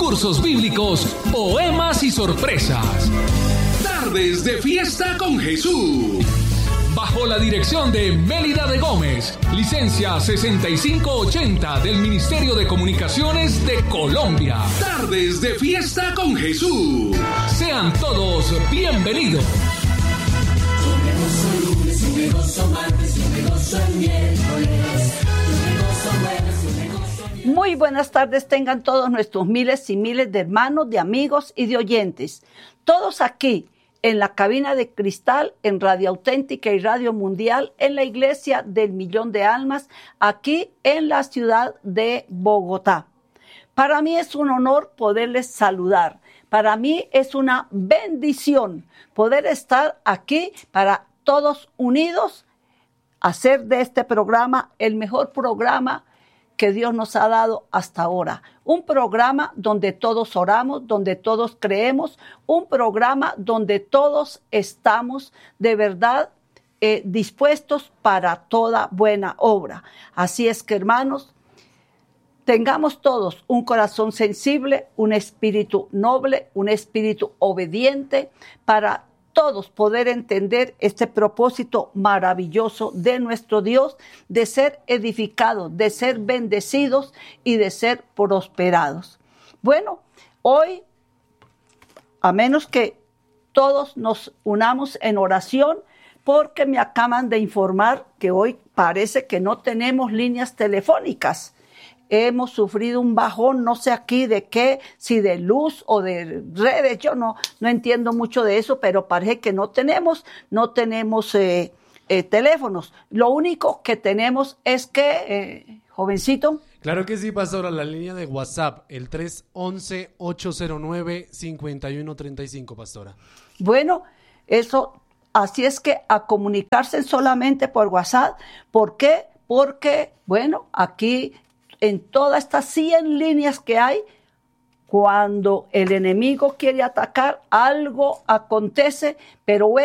cursos bíblicos, poemas y sorpresas. Tardes de fiesta con Jesús. Bajo la dirección de Mélida de Gómez, licencia 6580 del Ministerio de Comunicaciones de Colombia. Tardes de fiesta con Jesús. Sean todos bienvenidos. Muy buenas tardes tengan todos nuestros miles y miles de hermanos, de amigos y de oyentes. Todos aquí en la cabina de cristal, en Radio Auténtica y Radio Mundial, en la Iglesia del Millón de Almas, aquí en la ciudad de Bogotá. Para mí es un honor poderles saludar. Para mí es una bendición poder estar aquí para todos unidos, hacer de este programa el mejor programa que Dios nos ha dado hasta ahora. Un programa donde todos oramos, donde todos creemos, un programa donde todos estamos de verdad dispuestos para toda buena obra. Así es que, hermanos, tengamos todos un corazón sensible, un espíritu noble, un espíritu obediente para todos poder entender este propósito maravilloso de nuestro Dios, de ser edificados, de ser bendecidos y de ser prosperados. Bueno, hoy, a menos que todos nos unamos en oración, porque me acaban de informar que hoy parece que no tenemos líneas telefónicas. Hemos sufrido un bajón, no sé aquí de qué, si de luz o de redes, yo no entiendo mucho de eso, pero parece que no tenemos teléfonos. Lo único que tenemos es que, jovencito. Claro que sí, pastora, la línea de WhatsApp, el 311-809-5135, pastora. Bueno, eso, así es que a comunicarse solamente por WhatsApp. ¿Por qué? Porque, bueno, aquí en todas estas 100 líneas que hay, cuando el enemigo quiere atacar, algo acontece, pero